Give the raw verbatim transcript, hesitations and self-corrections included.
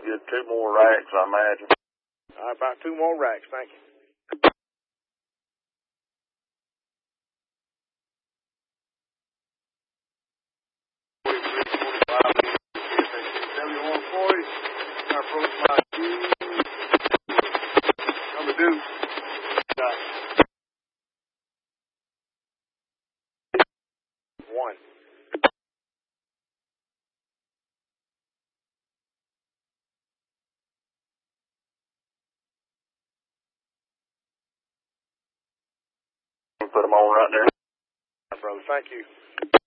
Get two more racks, I imagine. All right, about two more racks. Thank you. seventy-one forty. Approach by two. Number two. Got one. Put them on right there. All right, brother. Thank you.